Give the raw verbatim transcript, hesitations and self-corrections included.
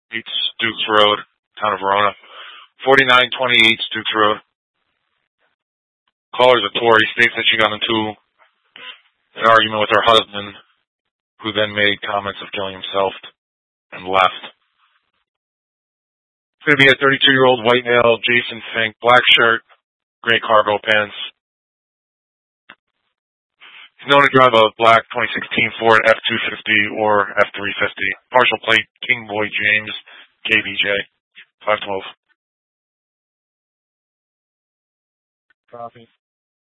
Eats Dukes Road, town of Verona. forty-nine twenty-eight Dukes Road. Caller's a Tory. States that she got into an argument with her husband, who then made comments of killing himself and left. It's going to be a thirty-two-year-old white male, Jason Fink, black shirt, gray cargo pants. He's known to drive a black twenty sixteen Ford F two fifty or F three fifty. Partial plate, King Boy James, K B J, five twelve. Copy.